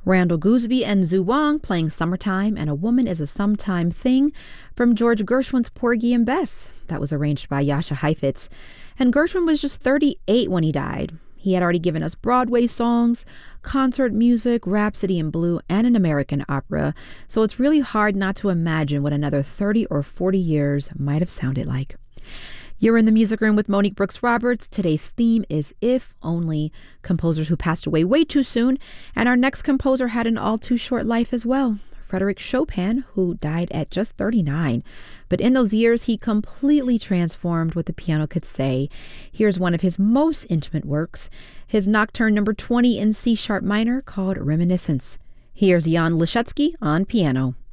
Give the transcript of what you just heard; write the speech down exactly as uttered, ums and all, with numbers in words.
Randall Gooseby and Zhu Wang playing Summertime and A Woman is a Sometime Thing from George Gershwin's Porgy and Bess. That was arranged by Jascha Heifetz. And Gershwin was just thirty-eight when he died. He had already given us Broadway songs, concert music, Rhapsody in Blue, and an American opera, so it's really hard not to imagine what another thirty or forty years might have sounded like. You're in the music room with Monique Brooks Roberts. Today's theme is If Only, composers who passed away way too soon, and our next composer had an all too short life as well. Frédéric Chopin, who died at just thirty-nine. But in those years, he completely transformed what the piano could say. Here's one of his most intimate works, his Nocturne number twenty in C-sharp minor called Reminiscence. Here's Jan Liszewski on piano.